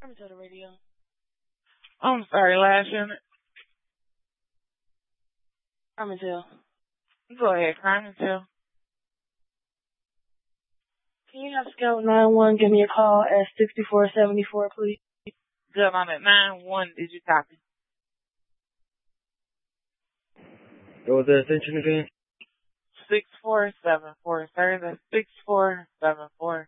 I'm to the radio. I'm sorry, last unit. I'm until. Go ahead, crime until. Can you have Scout 91 give me a call at 6474, please? Good, I'm at 9-1. Did you copy? What was the extension again? 6474, sir. That's 6474.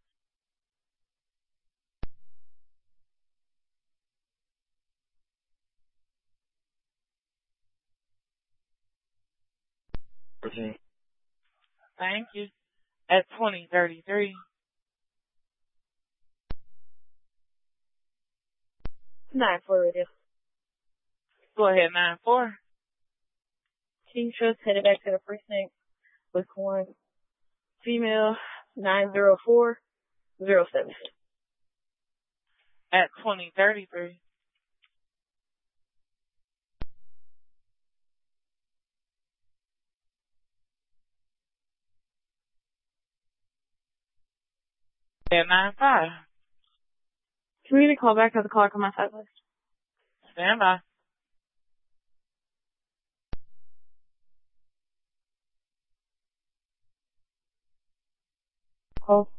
Thank you. At 2033. 94 radio. Go ahead, 9-4. King Trust headed back to the precinct with one female 90407. At 2033. At 9-5. Can we get a call back? I have a call on my side list. Stand by. Call.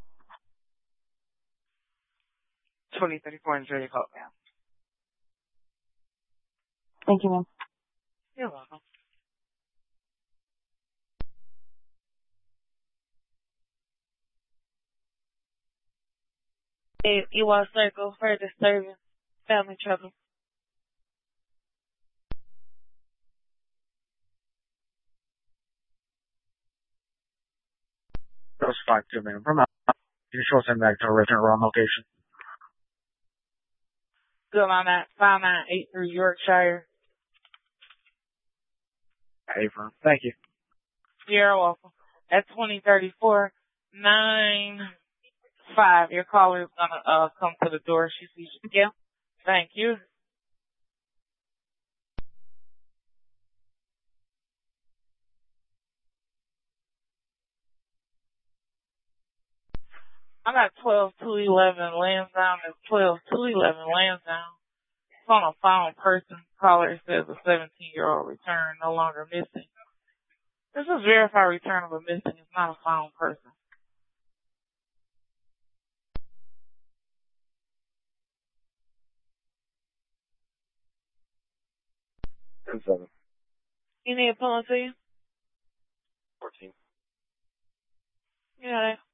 2034 and 30 call now. Thank you, ma'am. You're welcome. Hey, Ewok Circle for disturbing family trouble. That was 5-2, man. From out. You show send back to a resident wrong location. Good on that 5983 Yorkshire. Hey, firm. Thank you. You're welcome. At 2034 95, your caller is gonna come to the door. She sees you. Yeah. Thank you. I got 12211 Lansdowne. It's 12211 Lansdowne. It's on a found person. Caller says a 17-year-old return, no longer missing. This is verified return of a missing. It's not a found person. And 7. You need a pull to you? 14. Yeah,